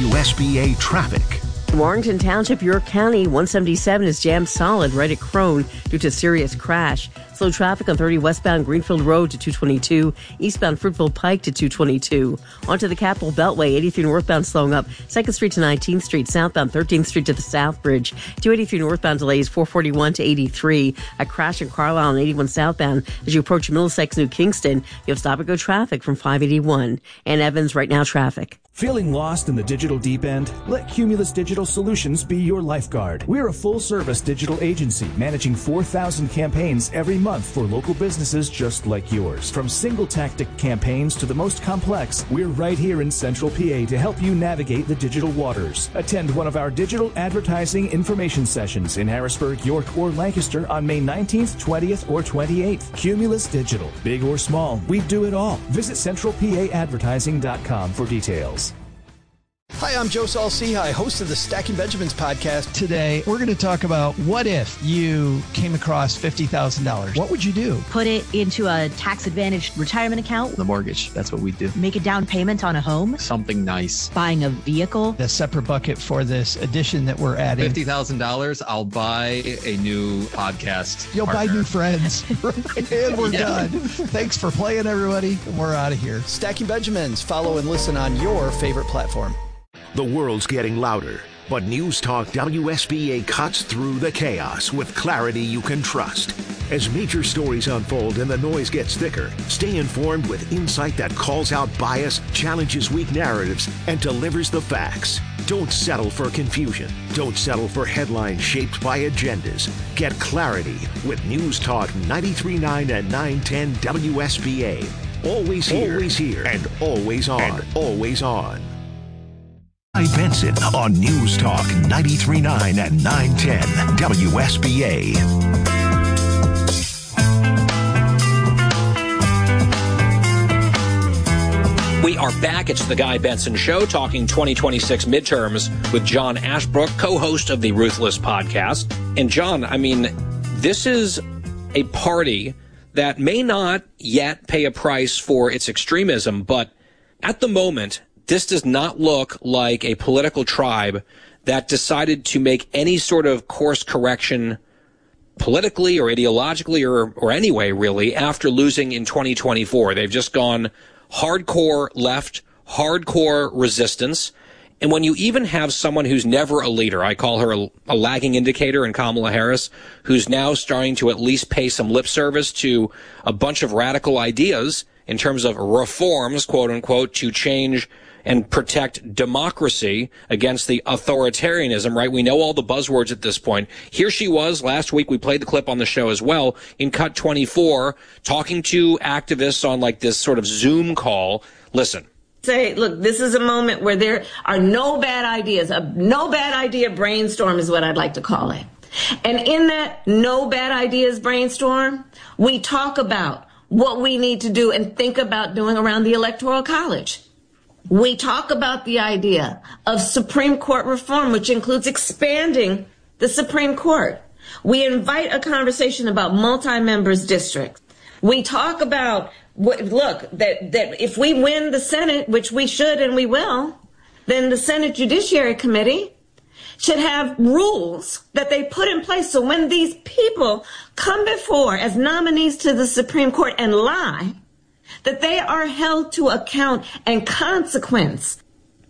[SPEAKER 4] WSBA traffic.
[SPEAKER 17] Warrington Township, York County, 177 is jammed solid right at Crone due to serious crash. Slow traffic on 30 westbound Greenfield Road to 222, eastbound Fruitville Pike to 222. Onto the Capitol Beltway, 83 northbound slowing up, 2nd Street to 19th Street, southbound 13th Street to the South Bridge. 283 northbound delays, 441 to 83. A crash in Carlisle on 81 southbound. As you approach Middlesex, New Kingston, you have stop-and-go traffic from 581. And Evans, right now traffic.
[SPEAKER 15] Feeling lost in the digital deep end? Let Cumulus Digital Solutions be your lifeguard. We're a full-service digital agency managing 4,000 campaigns every month for local businesses just like yours. From single-tactic campaigns to the most complex, we're right here in Central PA to help you navigate the digital waters. Attend one of our digital advertising information sessions in Harrisburg, York, or Lancaster on May 19th, 20th, or 28th. Cumulus Digital. Big or small, we do it all. Visit centralpaadvertising.com for details.
[SPEAKER 18] Hi, I'm Joe Saul-Sehy, host of the Stacking Benjamins podcast. Today, we're going to talk about what if you came across $50,000. What would you do?
[SPEAKER 19] Put it into a tax-advantaged retirement account.
[SPEAKER 20] The mortgage, that's what we do.
[SPEAKER 19] Make a down payment on a home.
[SPEAKER 20] Something nice.
[SPEAKER 19] Buying a vehicle.
[SPEAKER 18] A separate bucket for this addition that we're adding.
[SPEAKER 20] $50,000, I'll buy a new podcast
[SPEAKER 18] You'll
[SPEAKER 20] partner.
[SPEAKER 18] buy new friends. And we're done. Thanks for playing, everybody. We're out of here. Stacking Benjamins. Follow and listen on your favorite platform.
[SPEAKER 4] The world's getting louder, but News Talk WSBA cuts through the chaos with clarity you can trust. As major stories unfold and the noise gets thicker, stay informed with insight that calls out bias, challenges weak narratives, and delivers the facts. Don't settle for confusion. Don't settle for headlines shaped by agendas. Get clarity with News Talk 93.9 and 910 WSBA. Always here, and always on. And always on. Guy Benson on News Talk 93.9 and 910 WSBA.
[SPEAKER 1] We are back. It's the Guy Benson Show, talking 2026 midterms with John Ashbrook, co-host of the Ruthless podcast. And John, I mean, this is a party that may not yet pay a price for its extremism, but at the moment, this does not look like a political tribe that decided to make any sort of course correction politically or ideologically or anyway, really, after losing in 2024. They've just gone hardcore left, hardcore resistance. And when you even have someone who's never a leader, I call her a lagging indicator in Kamala Harris, who's now starting to at least pay some lip service to a bunch of radical ideas in terms of reforms, quote unquote, to change and protect democracy against the authoritarianism, right? We know all the buzzwords at this point. Here she was last week. We played the clip on the show as well in Cut 24, talking to activists on like this sort of Zoom call. Listen.
[SPEAKER 28] Say, look, this is a moment where there are no bad ideas. A no bad idea brainstorm is what I'd like to call it. And in that no bad ideas brainstorm, we talk about what we need to do and think about doing around the Electoral College. We talk about the idea of Supreme Court reform, which includes expanding the Supreme Court. We invite a conversation about multi-members districts. We talk about, that if we win the Senate, which we should and we will, then the Senate Judiciary Committee should have rules that they put in place so when these people come before as nominees to the Supreme Court and lie, that they are held to account and consequence.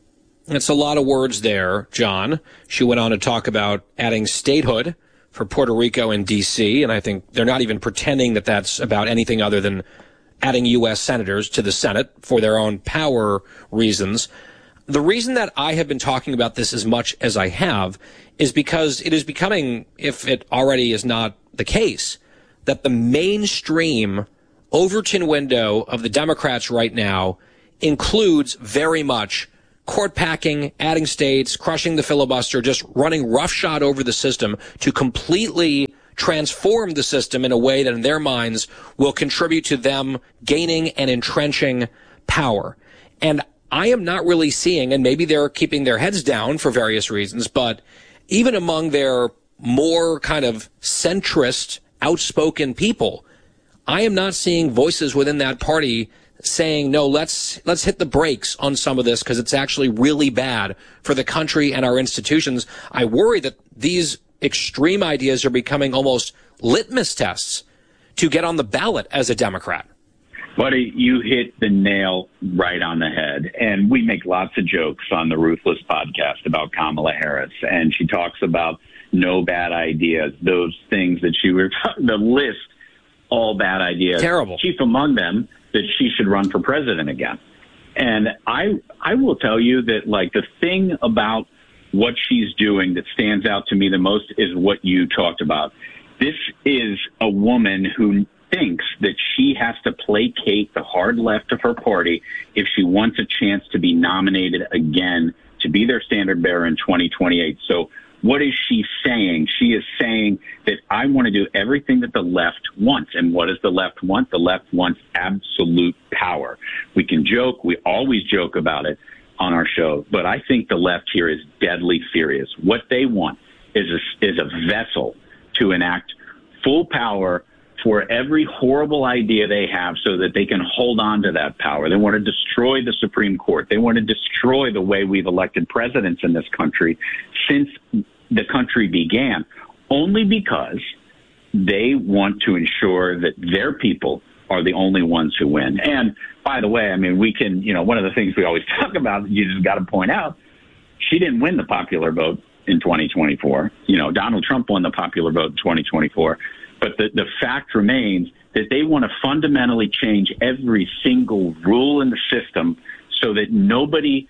[SPEAKER 1] It's a lot of words there, John. She went on to talk about adding statehood for Puerto Rico and D.C., and I think they're not even pretending that that's about anything other than adding U.S. senators to the Senate for their own power reasons. The reason that I have been talking about this as much as I have is because it is becoming, if it already is not the case, that the mainstream Overton window of the Democrats right now includes very much court packing, adding states, crushing the filibuster, just running roughshod over the system to completely transform the system in a way that in their minds will contribute to them gaining and entrenching power. And I am not really seeing, and maybe they're keeping their heads down for various reasons, but even among their more kind of centrist, outspoken people, I am not seeing voices within that party saying, no, let's hit the brakes on some of this because it's actually really bad for the country and our institutions. I worry that these extreme ideas are becoming almost litmus tests to get on the ballot as a Democrat.
[SPEAKER 5] Buddy, you hit the nail right on the head. And we make lots of jokes on the Ruthless podcast about Kamala Harris. And she talks about no bad ideas, those things that she were, the list, all bad ideas.
[SPEAKER 1] Terrible.
[SPEAKER 5] Chief among them, that she should run for president again. And I will tell you that, like, the thing about what she's doing that stands out to me the most is what you talked about. This is a woman who thinks that she has to placate the hard left of her party if she wants a chance to be nominated again to be their standard bearer in 2028. So what is she saying? She is saying that I want to do everything that the left wants. And what does the left want? The left wants absolute power. We can joke. We always joke about it on our show. But I think the left here is deadly serious. What they want is a vessel to enact full power for every horrible idea they have so that they can hold on to that power. They want to destroy the Supreme Court. They want to destroy the way we've elected presidents in this country since the country began, only because they want to ensure that their people are the only ones who win. And by the way, I mean, we can, one of the things we always talk about, you just got to point out, she didn't win the popular vote in 2024. Donald Trump won the popular vote in 2024. But the fact remains that they want to fundamentally change every single rule in the system so that nobody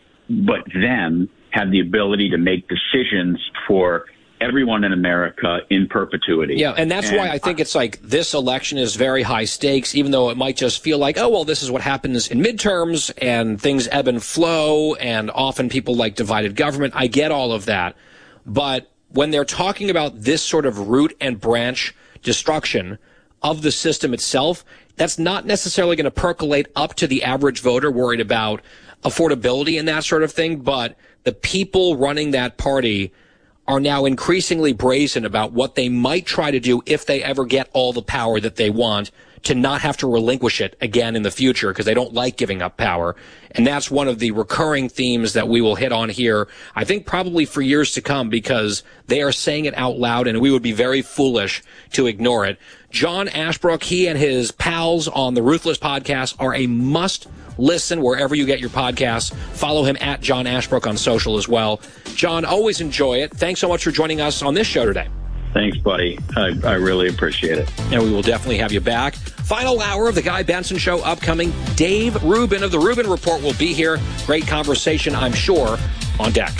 [SPEAKER 5] but them have the ability to make decisions for everyone in America in perpetuity.
[SPEAKER 1] Yeah, and that's why I think it's like this election is very high stakes, even though it might just feel like, oh, well, this is what happens in midterms and things ebb and flow, and often people like divided government. I get all of that. But when they're talking about this sort of root and branch destruction of the system itself, that's not necessarily going to percolate up to the average voter worried about affordability and that sort of thing. But the people running that party are now increasingly brazen about what they might try to do if they ever get all the power that they want, to not have to relinquish it again in the future because they don't like giving up power. And that's one of the recurring themes that we will hit on here, I think probably for years to come, because they are saying it out loud and we would be very foolish to ignore it. John Ashbrook, he and his pals on the Ruthless podcast are a must listen wherever you get your podcasts. Follow him at John Ashbrook on social as well. John, always enjoy it. Thanks so much for joining us on this show today.
[SPEAKER 5] Thanks, buddy. I really appreciate it.
[SPEAKER 1] And we will definitely have you back. Final hour of the Guy Benson Show upcoming. Dave Rubin of the Rubin Report will be here. Great conversation, I'm sure, on deck.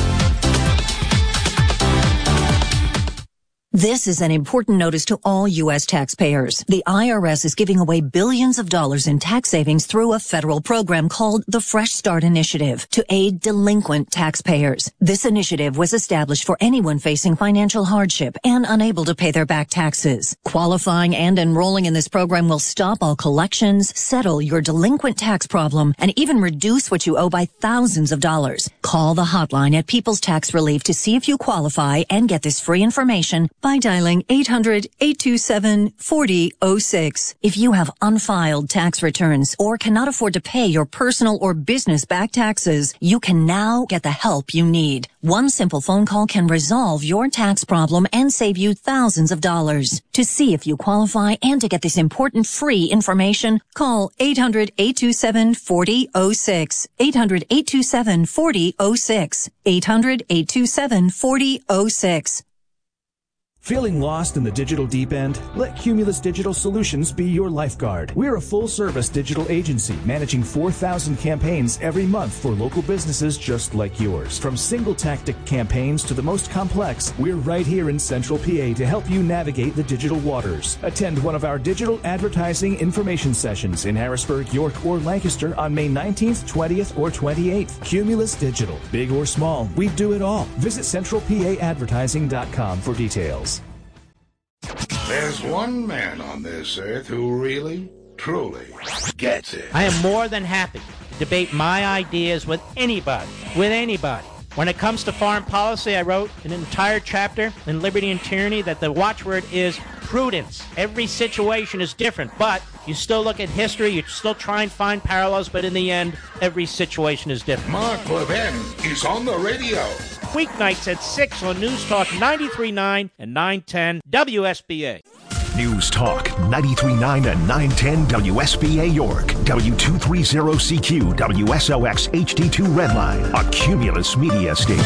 [SPEAKER 14] This is an important notice to all U.S. taxpayers. The IRS is giving away billions of dollars in tax savings through a federal program called the Fresh Start Initiative to aid delinquent taxpayers. This initiative was established for anyone facing financial hardship and unable to pay their back taxes. Qualifying and enrolling in this program will stop all collections, settle your delinquent tax problem, and even reduce what you owe by thousands of dollars. Call the hotline at People's Tax Relief to see if you qualify and get this free information by dialing 800-827-4006. If you have unfiled tax returns or cannot afford to pay your personal or business back taxes, you can now get the help you need. One simple phone call can resolve your tax problem and save you thousands of dollars. To see if you qualify and to get this important free information, call 800-827-4006. 800-827-4006. 800-827-4006.
[SPEAKER 15] Feeling lost in the digital deep end? Let Cumulus Digital Solutions be your lifeguard. We're a full-service digital agency managing 4,000 campaigns every month for local businesses just like yours. From single-tactic campaigns to the most complex, we're right here in Central PA to help you navigate the digital waters. Attend one of our digital advertising information sessions in Harrisburg, York, or Lancaster on May 19th, 20th, or 28th. Cumulus Digital. Big or small, we do it all. Visit centralpaadvertising.com for details.
[SPEAKER 3] There's one man on this earth who really, truly gets it.
[SPEAKER 16] I am more than happy to debate my ideas with anybody. When it comes to foreign policy, I wrote an entire chapter in Liberty and Tyranny that the watchword is prudence. Every situation is different, but you still look at history, you still try and find parallels, but in the end, every situation is different.
[SPEAKER 3] Mark Levin is on the radio.
[SPEAKER 16] Weeknights at 6 on News Talk 93.9 and 910 WSBA.
[SPEAKER 4] News Talk 93.9 and 910 WSBA York, W230CQ, WSOX HD2 Redline, a Cumulus media station.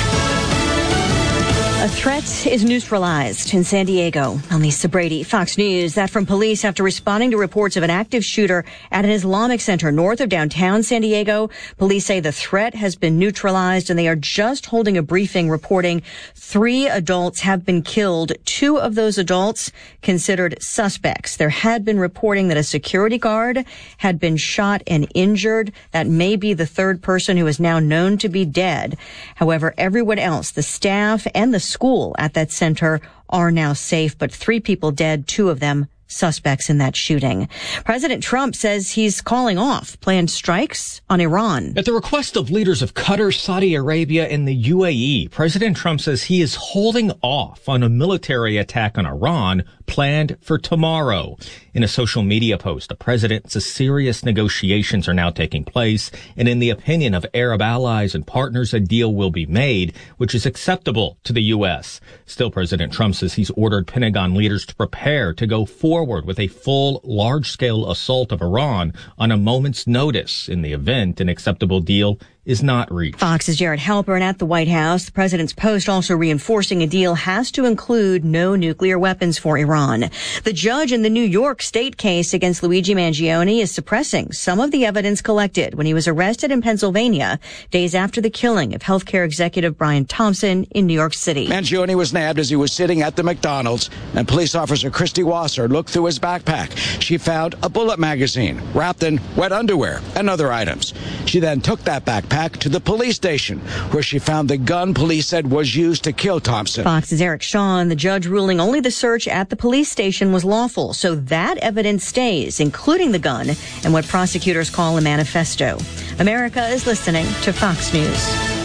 [SPEAKER 19] A threat is neutralized in San Diego. I'm Lisa Brady, Fox News. That from police after responding to reports of an active shooter at an Islamic center north of downtown San Diego. Police say the threat has been neutralized and they are just holding a briefing reporting 3 adults have been killed. 2 of those adults considered suspects. There had been reporting that a security guard had been shot and injured. That may be the 3rd person who is now known to be dead. However, everyone else, the staff and the school at that center, are now safe, but 3 people dead, 2 of them suspects in that shooting. President Trump says he's calling off planned strikes on Iran.
[SPEAKER 21] At the request of leaders of Qatar, Saudi Arabia, and the UAE, President Trump says he is holding off on a military attack on Iran planned for tomorrow. In a social media post, the president says serious negotiations are now taking place, and in the opinion of Arab allies and partners, a deal will be made, which is acceptable to the U.S. Still, President Trump says he's ordered Pentagon leaders to prepare to go forward with a full, large-scale assault of Iran on a moment's notice in the event an acceptable deal is not reached.
[SPEAKER 19] Fox's Jared Halpern at the White House. The president's post also reinforcing a deal has to include no nuclear weapons for Iran. The judge in the New York State case against Luigi Mangione is suppressing some of the evidence collected when he was arrested in Pennsylvania days after the killing of healthcare executive Brian Thompson in New York City.
[SPEAKER 22] Mangione was nabbed as he was sitting at the McDonald's, and police officer Christy Wasser looked through his backpack. She found a bullet magazine wrapped in wet underwear and other items. She then took that backpack to the police station, where she found the gun police said was used to kill Thompson.
[SPEAKER 19] Fox's Eric Shawn, the judge ruling only the search at the police station was lawful, so that evidence stays, including the gun and what prosecutors call a manifesto. America is listening to Fox News.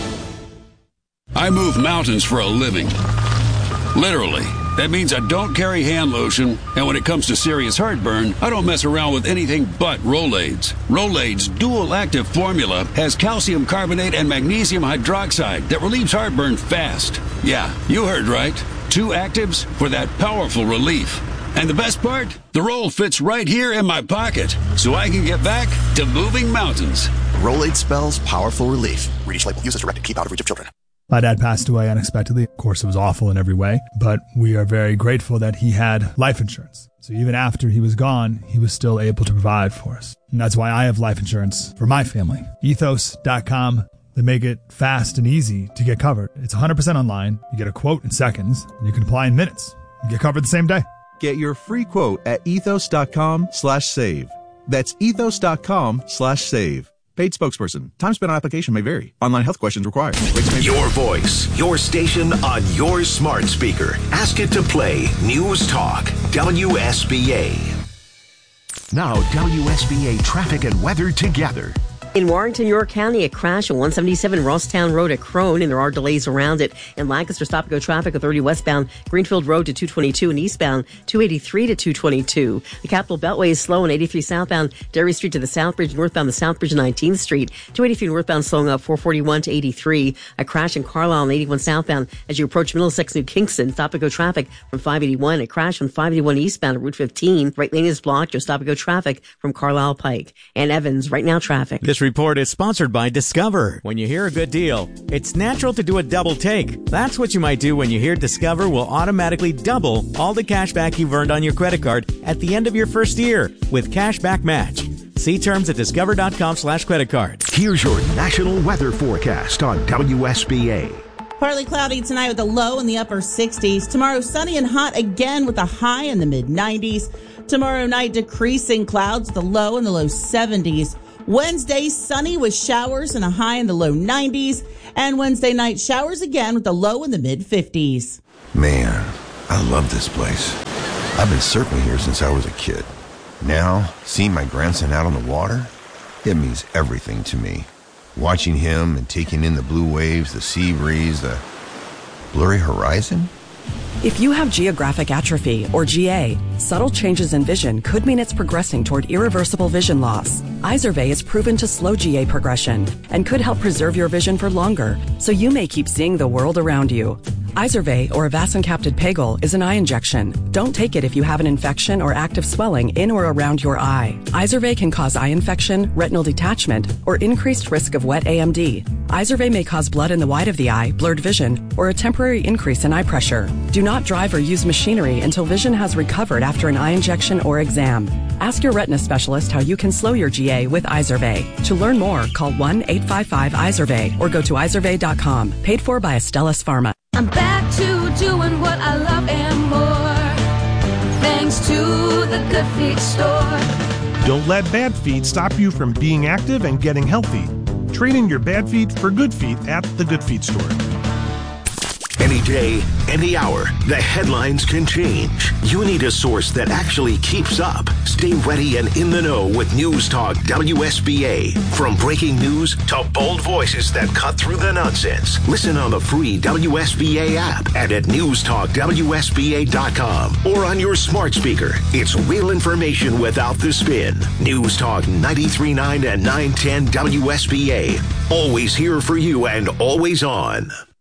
[SPEAKER 23] I move mountains for a living. Literally. That means I don't carry hand lotion, and when it comes to serious heartburn, I don't mess around with anything but Rolaids. Rolaids' dual-active formula has calcium carbonate and magnesium hydroxide that relieves heartburn fast. Yeah, you heard right. 2 actives for that powerful relief. And the best part? The roll fits right here in my pocket, so I can get back to moving mountains.
[SPEAKER 24] Rolaid spells powerful relief. Read each label. Use as directed. Keep out of reach of children.
[SPEAKER 25] My dad passed away unexpectedly. Of course, it was awful in every way, but we are very grateful that he had life insurance. So even after he was gone, he was still able to provide for us. And that's why I have life insurance for my family. Ethos.com. They make it fast and easy to get covered. It's 100% online. You get a quote in seconds, and you can apply in minutes. You get covered the same day.
[SPEAKER 26] Get your free quote at ethos.com/save. That's ethos.com/save. Paid spokesperson. Time spent on application may vary. Online health questions required.
[SPEAKER 4] Your voice, your station on your smart speaker. Ask it to play News Talk WSBA. Now WSBA traffic and weather together.
[SPEAKER 17] In Warrington, York County, a crash on 177 Rossstown Road at Crone, and there are delays around it. In Lancaster, stop-and-go traffic on 30 westbound Greenfield Road to 222 and eastbound 283 to 222. The Capital Beltway is slow on 83 southbound Derry Street to the South Bridge, northbound the South Bridge 19th Street. 283 northbound slowing up 441 to 83. A crash in Carlisle on 81 southbound as you approach Middlesex, New Kingston. Stop-and-go traffic from 581. A crash on 581 eastbound at Route 15. Right lane is blocked. Just stop-and-go traffic from Carlisle Pike. And Evans, right now traffic.
[SPEAKER 2] This report is sponsored by Discover. When you hear a good deal, it's natural to do a double take. That's what you might do when you hear Discover will automatically double all the cash back you've earned on your credit card at the end of your first year with Cashback Match. See terms at discover.com/creditcard.
[SPEAKER 4] Here's your national weather forecast on WSBA.
[SPEAKER 6] Partly cloudy tonight with a low in the upper 60s. Tomorrow, sunny and hot again with a high in the mid-90s. Tomorrow night, decreasing clouds, the low in the low 70s. Wednesday, sunny with showers and a high in the low 90s. And Wednesday night, showers again with a low in the mid-50s.
[SPEAKER 7] Man, I love this place. I've been surfing here since I was a kid. Now, seeing my grandson out on the water, it means everything to me. Watching him and taking in the blue waves, the sea breeze, the blurry horizon.
[SPEAKER 8] If you have geographic atrophy, or GA, subtle changes in vision could mean it's progressing toward irreversible vision loss. Izervay is proven to slow GA progression and could help preserve your vision for longer, so you may keep seeing the world around you. Izervay, or avacincaptad pegol, is an eye injection. Don't take it if you have an infection or active swelling in or around your eye. Izervay can cause eye infection, retinal detachment, or increased risk of wet AMD. Izervay may cause blood in the white of the eye, blurred vision, or a temporary increase in eye pressure. Do not drive or use machinery until vision has recovered after an eye injection or exam. Ask your retina specialist how you can slow your GA with Izervay. To learn more, call 1-855-IZERVAY or go to izervay.com. Paid for by Astellas Pharma.
[SPEAKER 9] I'm back to doing what I love and more, thanks to the Good Feet store.
[SPEAKER 10] Don't let bad feet stop you from being active and getting healthy. Trade in your bad feet for good feet at the Good Feet store.
[SPEAKER 4] Any day, any hour, the headlines can change. You need a source that actually keeps up. Stay ready and in the know with News Talk WSBA. From breaking news to bold voices that cut through the nonsense. Listen on the free WSBA app and at newstalkwsba.com or on your smart speaker. It's real information without the spin. News Talk 93.9 and 910 WSBA. Always here for you and always on.